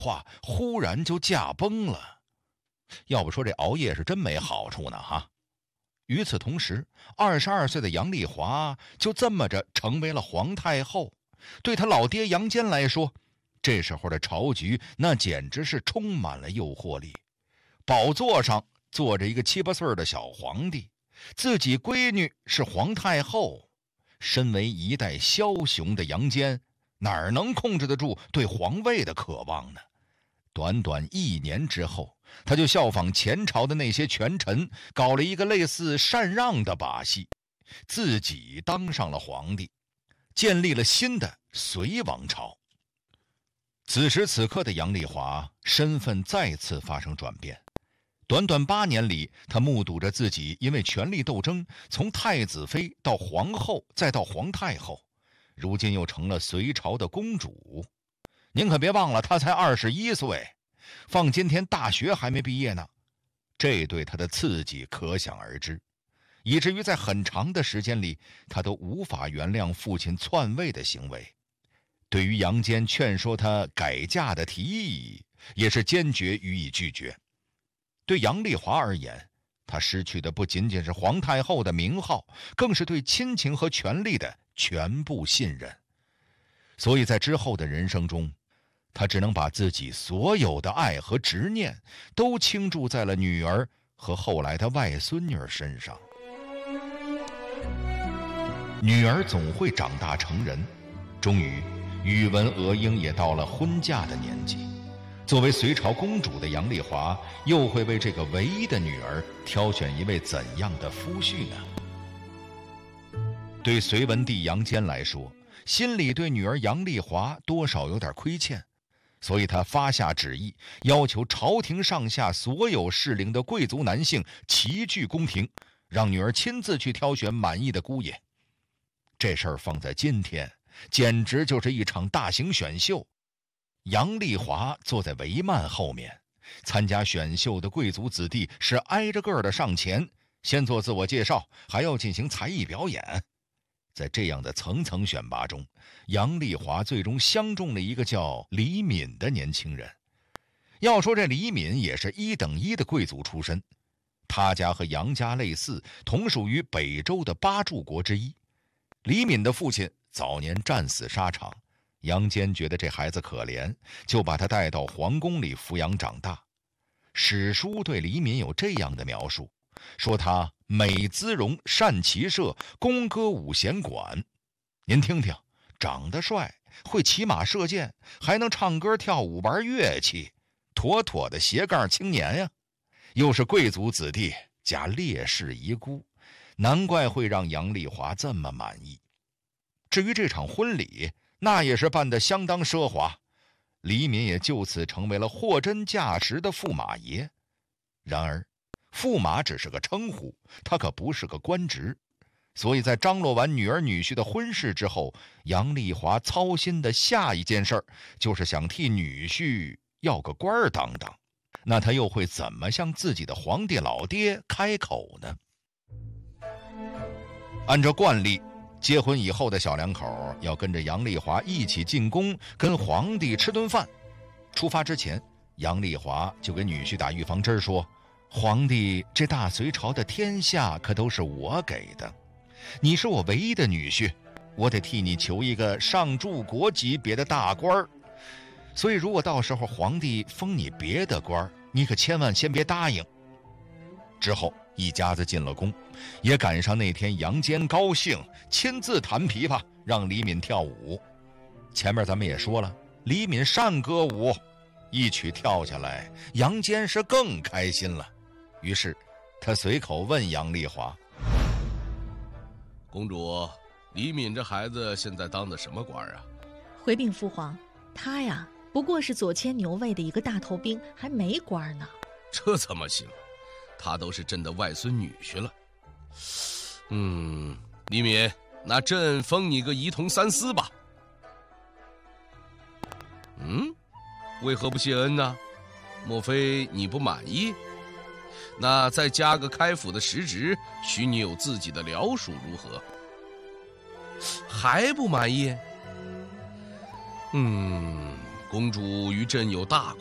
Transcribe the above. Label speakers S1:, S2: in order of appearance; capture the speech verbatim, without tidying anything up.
S1: 话忽然就驾崩了。要不说这熬夜是真没好处呢哈。与此同时，二十二岁的杨丽华就这么着成为了皇太后。对他老爹杨坚来说，这时候的朝局那简直是充满了诱惑力。宝座上坐着一个七八岁的小皇帝，自己闺女是皇太后。身为一代枭雄的杨坚，哪能控制得住对皇位的渴望呢？短短一年之后，他就效仿前朝的那些权臣，搞了一个类似禅让的把戏，自己当上了皇帝，建立了新的隋王朝。此时此刻的杨丽华身份再次发生转变。短短八年里，他目睹着自己因为权力斗争，从太子妃到皇后，再到皇太后，如今又成了隋朝的公主。您可别忘了，他才二十一岁，放今天大学还没毕业呢。这对他的刺激可想而知，以至于在很长的时间里，他都无法原谅父亲篡位的行为。对于杨坚劝说他改嫁的提议，也是坚决予以拒绝。对杨丽华而言，她失去的不仅仅是皇太后的名号，更是对亲情和权力的全部信任。所以在之后的人生中，她只能把自己所有的爱和执念都倾注在了女儿和后来的外孙女身上。女儿总会长大成人，终于宇文娥英也到了婚嫁的年纪。作为隋朝公主的杨丽华，又会为这个唯一的女儿挑选一位怎样的夫婿呢？对隋文帝杨坚来说，心里对女儿杨丽华多少有点亏欠，所以他发下旨意，要求朝廷上下所有适龄的贵族男性齐聚宫廷，让女儿亲自去挑选满意的姑爷。这事儿放在今天，简直就是一场大型选秀。杨丽华坐在帷幔后面，参加选秀的贵族子弟是挨着个的上前，先做自我介绍，还要进行才艺表演。在这样的层层选拔中，杨丽华最终相中了一个叫李敏的年轻人。要说这李敏也是一等一的贵族出身，他家和杨家类似，同属于北周的八柱国之一。李敏的父亲早年战死沙场，杨坚觉得这孩子可怜，就把他带到皇宫里抚养长大。史书对李敏有这样的描述，说他美姿容，善骑射，弓歌舞弦管。您听听，长得帅，会骑马射箭，还能唱歌跳舞玩乐器，妥妥的斜杠青年呀！又是贵族子弟加烈士遗孤，难怪会让杨丽华这么满意。至于这场婚礼，那也是办得相当奢华，李敏也就此成为了货真价实的驸马爷。然而驸马只是个称呼，他可不是个官职，所以在张罗完女儿女婿的婚事之后，杨丽华操心的下一件事儿就是想替女婿要个官儿当当。那他又会怎么向自己的皇帝老爹开口呢？按照惯例，结婚以后的小两口要跟着杨丽华一起进宫，跟皇帝吃顿饭。出发之前，杨丽华就给女婿打预防针说，皇帝，这大隋朝的天下可都是我给的，你是我唯一的女婿，我得替你求一个上柱国级别的大官儿。所以如果到时候皇帝封你别的官儿，你可千万先别答应。之后一家子进了宫，也赶上那天杨坚高兴，亲自弹琵琶让李敏跳舞。前面咱们也说了，李敏善歌舞，一曲跳下来，杨坚是更开心了。于是他随口问杨丽华，
S2: 公主，李敏这孩子现在当的什么官啊？
S3: 回禀父皇，他呀不过是左迁牛卫的一个大头兵，还没官呢。
S2: 这怎么行？他都是朕的外孙女婿了。嗯，李敏，那朕封你个仪同三司吧。嗯，为何不谢恩呢？莫非你不满意？那再加个开府的实职，许你有自己的僚属，如何？还不满意？嗯， 公主于朕有大